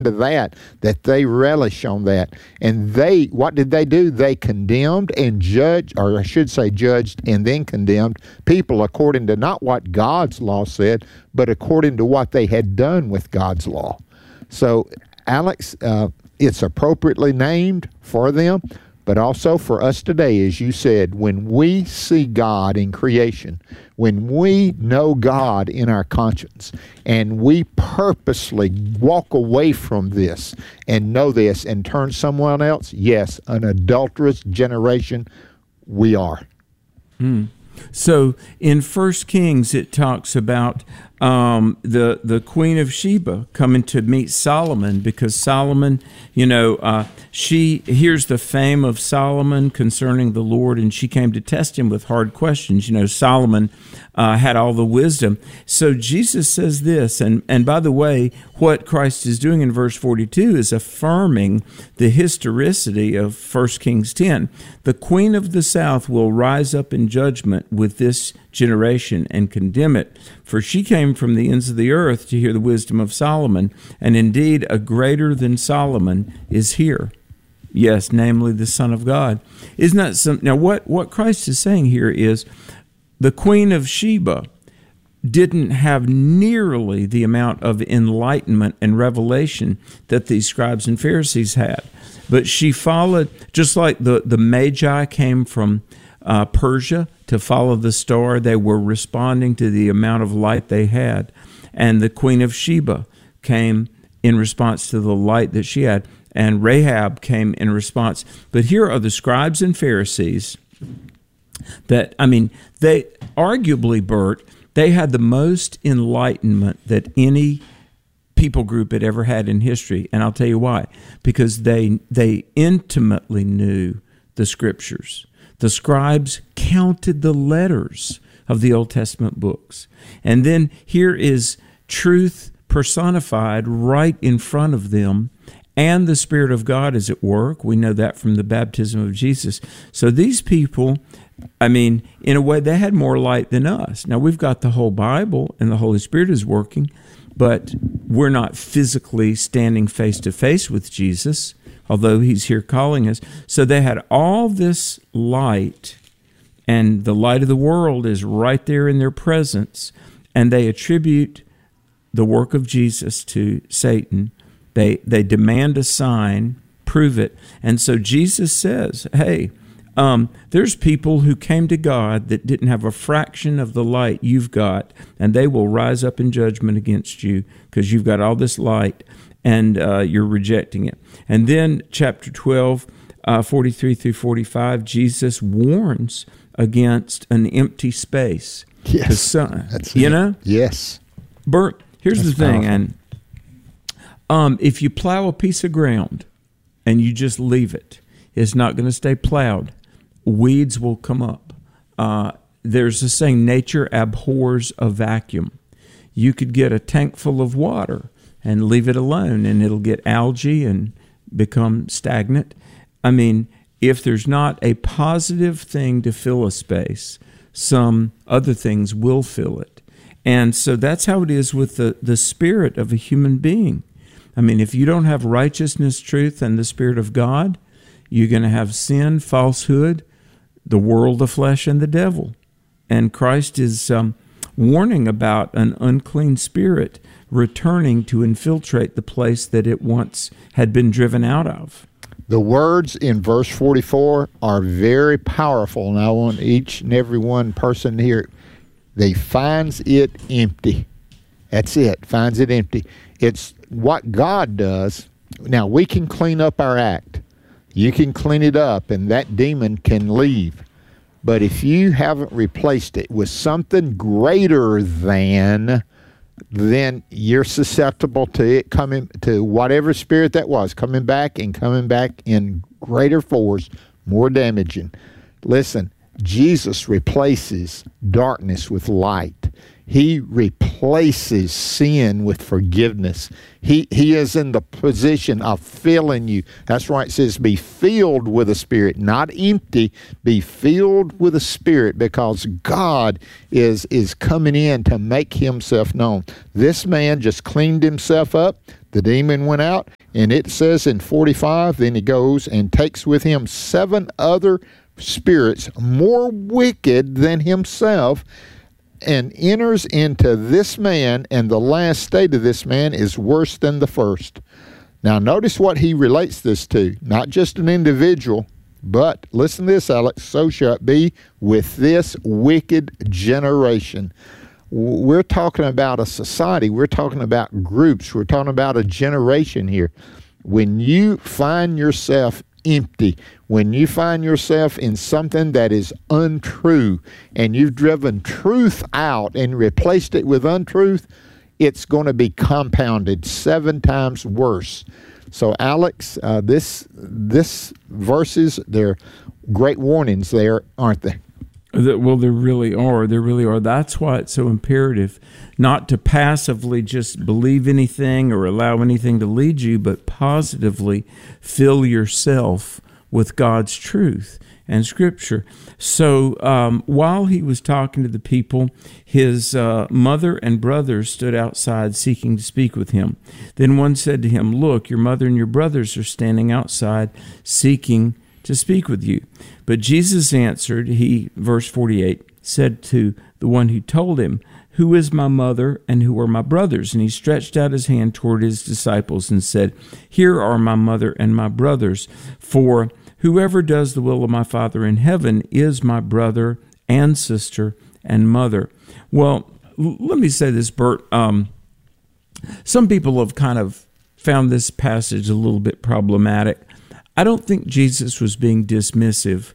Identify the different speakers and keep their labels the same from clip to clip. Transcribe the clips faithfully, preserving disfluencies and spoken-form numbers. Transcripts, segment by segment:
Speaker 1: to that, that they relish on that. And they, what did they do? They condemned and judged, or I should say judged and then condemned people according to not what God's law said, but according to what they had done with God's law. So, Alex, uh, it's appropriately named for them, but also for us today, as you said, when we see God in creation, when we know God in our conscience, and we purposely walk away from this and know this and turn someone else, yes, an adulterous generation, we are.
Speaker 2: Hmm. So in First Kings, it talks about um, the the Queen of Sheba coming to meet Solomon, because Solomon, you know, uh, she hears the fame of Solomon concerning the Lord, and she came to test him with hard questions. You know, Solomon uh, had all the wisdom. So Jesus says this, and, and by the way, what Christ is doing in verse forty-two is affirming the historicity of First Kings ten. The Queen of the South will rise up in judgment with this generation and condemn it, for she came from the ends of the earth to hear the wisdom of Solomon, and indeed a greater than Solomon is here. Yes, namely the Son of God. Isn't that some? Now, what, what Christ is saying here is the Queen of Sheba didn't have nearly the amount of enlightenment and revelation that these scribes and Pharisees had. But she followed, just like the, the Magi came from uh, Persia to follow the star, they were responding to the amount of light they had. And the Queen of Sheba came in response to the light that she had, and Rahab came in response. But here are the scribes and Pharisees that, I mean, they arguably, Bert, they had the most enlightenment that any people group had ever had in history. And I'll tell you why. Because they they intimately knew the Scriptures. The scribes counted the letters of the Old Testament books. And then here is truth personified right in front of them, and the Spirit of God is at work. We know that from the baptism of Jesus. So these people, I mean, in a way, they had more light than us. Now, we've got the whole Bible, and the Holy Spirit is working, but we're not physically standing face to face with Jesus, although he's here calling us. So they had all this light, and the light of the world is right there in their presence, and they attribute the work of Jesus to Satan. They they demand a sign, prove it. And so Jesus says, hey, um, there's people who came to God that didn't have a fraction of the light you've got, and they will rise up in judgment against you because you've got all this light, and uh, you're rejecting it. And then chapter twelve, uh, forty-three through forty-five, Jesus warns against an empty space.
Speaker 1: Yes,
Speaker 2: son,
Speaker 1: that's
Speaker 2: you
Speaker 1: it.
Speaker 2: know?
Speaker 1: Yes.
Speaker 2: Bert, here's
Speaker 1: That's
Speaker 2: the thing,
Speaker 1: powerful.
Speaker 2: and um, if you plow a piece of ground and you just leave it, it's not going to stay plowed. Weeds will come up. Uh, there's a saying, nature abhors a vacuum. You could get a tank full of water and leave it alone, and it'll get algae and become stagnant. I mean, if there's not a positive thing to fill a space, some other things will fill it. And so that's how it is with the, the spirit of a human being. I mean, if you don't have righteousness, truth, and the Spirit of God, you're going to have sin, falsehood, the world, the flesh, and the devil. And Christ is um, warning about an unclean spirit returning to infiltrate the place that it once had been driven out of.
Speaker 1: The words in verse forty-four are very powerful, and I want each and every one person here, they finds it empty. That's it, finds it empty. It's what God does. Now, we can clean up our act. You can clean it up, and that demon can leave. But if you haven't replaced it with something greater than, then you're susceptible to it coming, to whatever spirit that was, coming back and coming back in greater force, more damaging. Listen, Jesus replaces darkness with light. He replaces sin with forgiveness. He he is in the position of filling you. That's why it says be filled with the Spirit, not empty. Be filled with the Spirit, because God is, is coming in to make himself known. This man just cleaned himself up. The demon went out, and it says in forty-five, then he goes and takes with him seven other spirits more wicked than himself, and enters into this man, and the last state of this man is worse than the first. Now notice what he relates this to, not just an individual, but listen to this, Alex, so shall it be with this wicked generation. We're talking about a society, we're talking about groups, we're talking about a generation here. When you find yourself empty, when you find yourself in something that is untrue, and you've driven truth out and replaced it with untruth, it's going to be compounded seven times worse. So, Alex, uh, this this verses, they're great warnings there, aren't they?
Speaker 2: Well, there really are. There really are. That's why it's so imperative not to passively just believe anything or allow anything to lead you, but positively fill yourself with God's truth and Scripture. So um, while he was talking to the people, his uh, mother and brothers stood outside seeking to speak with him. Then one said to him, "Look, your mother and your brothers are standing outside seeking to speak with you." But Jesus answered, he, verse forty-eight, said to the one who told him, "Who is my mother and who are my brothers?" And he stretched out his hand toward his disciples and said, "Here are my mother and my brothers, for whoever does the will of my Father in heaven is my brother and sister and mother." Well, l- let me say this, Bert. Um, some people have kind of found this passage a little bit problematic. I don't think Jesus was being dismissive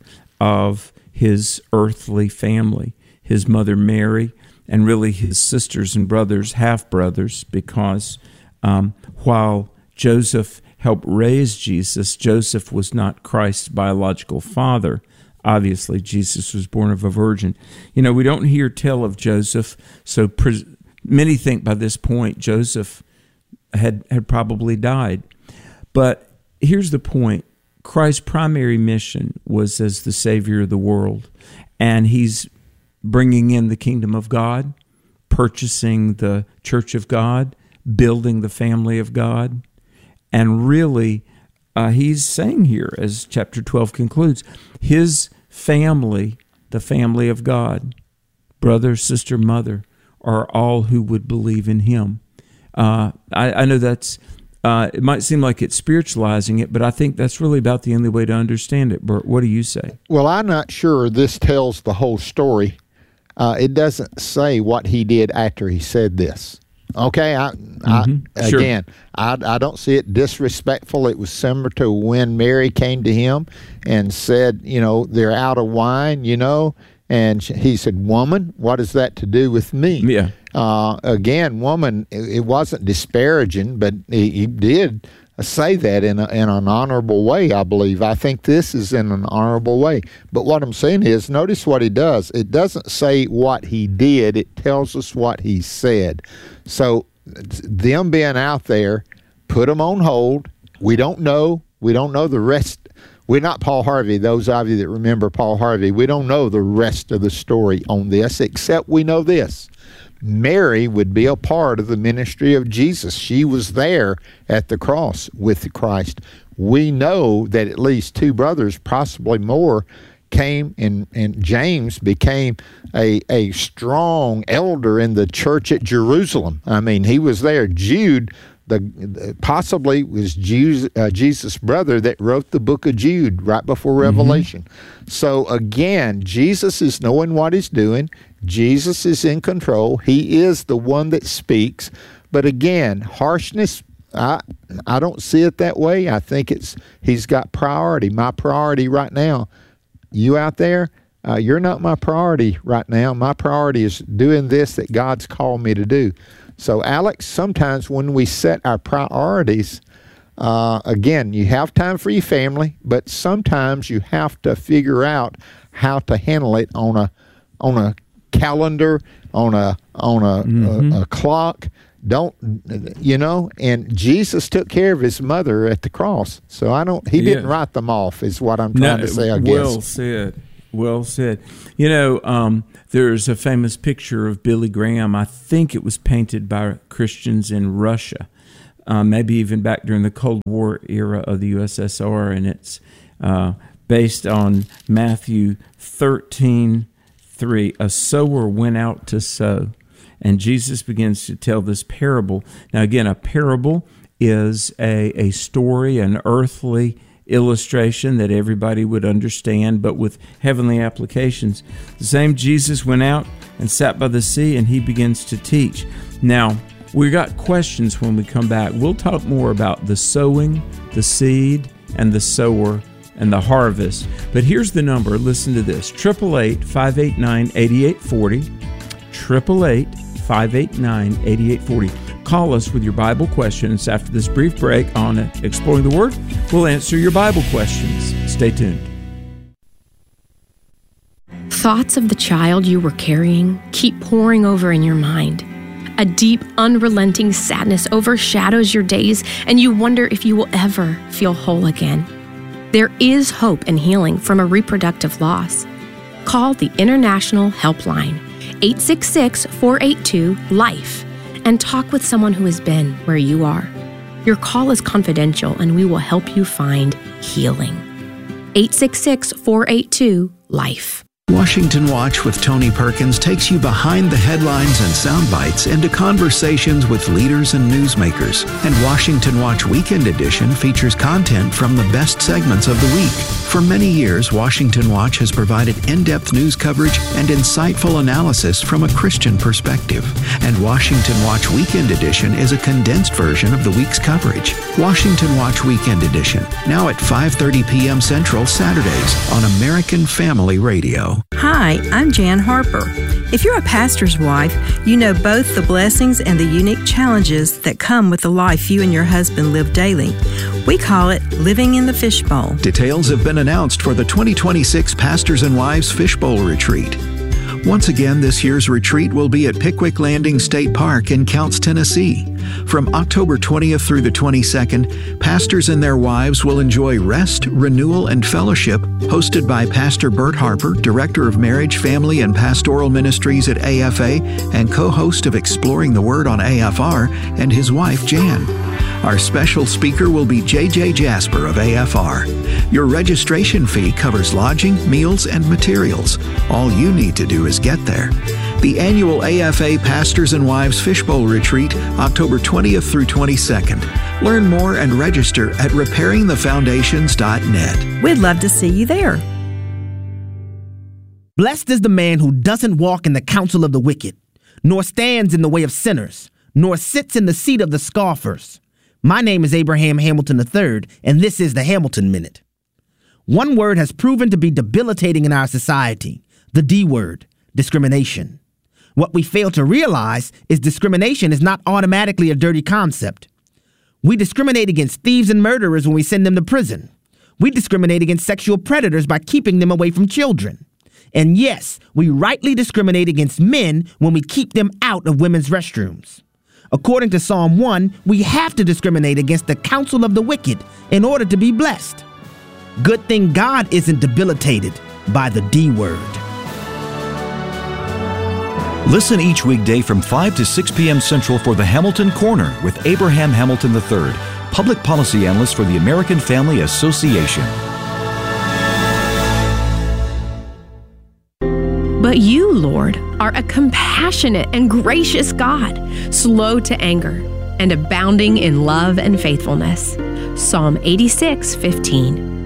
Speaker 2: of his earthly family, his mother Mary, and really his sisters and brothers, half-brothers, because um, while Joseph helped raise Jesus, Joseph was not Christ's biological father. Obviously, Jesus was born of a virgin. You know, we don't hear tell of Joseph, so pre- many think by this point Joseph had, had probably died. But here's the point. Christ's primary mission was as the Savior of the world, and he's bringing in the kingdom of God, purchasing the church of God, building the family of God, and really uh, he's saying here, as chapter twelve concludes, his family, the family of God, brother, sister, mother, are all who would believe in him. Uh, I, I know that's Uh, it might seem like it's spiritualizing it, but I think that's really about the only way to understand it. Bert, what do you say?
Speaker 1: Well, I'm not sure this tells the whole story. Uh, it doesn't say what he did after he said this. Okay, I,
Speaker 2: mm-hmm.
Speaker 1: I,
Speaker 2: sure.
Speaker 1: again, I, I don't see it disrespectful. It was similar to when Mary came to him and said, you know, they're out of wine, you know, and he said, "Woman, what has that to do with me?"
Speaker 2: Yeah.
Speaker 1: Uh, again, woman, it wasn't disparaging, but he, he did say that in, a, in an honorable way, I believe. I think this is in an honorable way. But what I'm saying is, notice what he does. It doesn't say what he did. It tells us what he said. So them being out there, put them on hold. We don't know. We don't know the rest. We're not Paul Harvey. Those of you that remember Paul Harvey, we don't know the rest of the story on this, except we know this. Mary would be a part of the ministry of Jesus. She was there at the cross with Christ. We know that at least two brothers, possibly more, came, and, and James became a, a strong elder in the church at Jerusalem. I mean, he was there. Jude, the, the possibly was Jews, uh, Jesus' brother that wrote the book of Jude right before Revelation. Mm-hmm. So again, Jesus is knowing what he's doing. Jesus is in control. He is the one that speaks. But again, harshness, I I don't see it that way. I think it's he's got priority. My priority right now, you out there, uh, you're not my priority right now. My priority is doing this that God's called me to do. So, Alex, sometimes when we set our priorities, uh, again, you have time for your family, but sometimes you have to figure out how to handle it on a on a calendar, on a on a, mm-hmm. a, a clock. Don't you know? And Jesus took care of his mother at the cross, so I don't. He yeah. didn't write them off, is what I'm trying
Speaker 2: no,
Speaker 1: to say. I guess.
Speaker 2: Well said. Well said. You know, um, there's a famous picture of Billy Graham. I think it was painted by Christians in Russia. uh, maybe even back during the Cold War era of the U S S R, and it's uh, based on Matthew thirteen three. A sower went out to sow, and Jesus begins to tell this parable. Now, again, a parable is a, a story, an earthly illustration that everybody would understand, but with heavenly applications. The same Jesus went out and sat by the sea, and he begins to teach. Now, we got questions when we come back. We'll talk more about the sowing, the seed, and the sower, and the harvest. But here's the number. Listen to this. eight eight eight, five eight nine, eight eight four zero. eight eight eight, five eight nine, eight eight four zero. Call us with your Bible questions. After this brief break on Exploring the Word, we'll answer your Bible questions. Stay tuned.
Speaker 3: Thoughts of the child you were carrying keep pouring over in your mind. A deep, unrelenting sadness overshadows your days, and you wonder if you will ever feel whole again. There is hope and healing from a reproductive loss. Call the International Helpline, eight six six, four eight two, LIFE, and talk with someone who has been where you are. Your call is confidential, and we will help you find healing. eight six six, four eight two, LIFE.
Speaker 4: Washington Watch with Tony Perkins takes you behind the headlines and sound bites into conversations with leaders and newsmakers. And Washington Watch Weekend Edition features content from the best segments of the week. For many years, Washington Watch has provided in-depth news coverage and insightful analysis from a Christian perspective. And Washington Watch Weekend Edition is a condensed version of the week's coverage. Washington Watch Weekend Edition, now at five thirty p.m. Central Saturdays on American Family Radio.
Speaker 5: Hi, I'm Jan Harper. If you're a pastor's wife, you know both the blessings and the unique challenges that come with the life you and your husband live daily. We call it living in the fishbowl.
Speaker 4: Details have been announced for the twenty twenty-six Pastors and Wives Fishbowl Retreat. Once again, this year's retreat will be at Pickwick Landing State Park in Counce, Tennessee. From October twentieth through the twenty-second, pastors and their wives will enjoy rest, renewal, and fellowship hosted by Pastor Bert Harper, Director of Marriage, Family, and Pastoral Ministries at A F A and co-host of Exploring the Word on A F R, and his wife, Jan. Our special speaker will be J J Jasper of A F R. Your registration fee covers lodging, meals, and materials. All you need to do is get there. The annual A F A Pastors and Wives Fishbowl Retreat, October twentieth through twenty-second. Learn more and register at repairing the foundations dot net.
Speaker 5: We'd love to see you there.
Speaker 6: Blessed is the man who doesn't walk in the counsel of the wicked, nor stands in the way of sinners, nor sits in the seat of the scoffers. My name is Abraham Hamilton the third, and this is the Hamilton Minute. One word has proven to be debilitating in our society, the D word, discrimination. What we fail to realize is discrimination is not automatically a dirty concept. We discriminate against thieves and murderers when we send them to prison. We discriminate against sexual predators by keeping them away from children. And yes, we rightly discriminate against men when we keep them out of women's restrooms. According to Psalm one, we have to discriminate against the counsel of the wicked in order to be blessed. Good thing God isn't debilitated by the D word.
Speaker 7: Listen each weekday from five to six p.m. Central for the Hamilton Corner with Abraham Hamilton the third, Public Policy Analyst for the American Family Association.
Speaker 3: But you, Lord, are a compassionate and gracious God, slow to anger, and abounding in love and faithfulness. Psalm eighty-six, fifteen.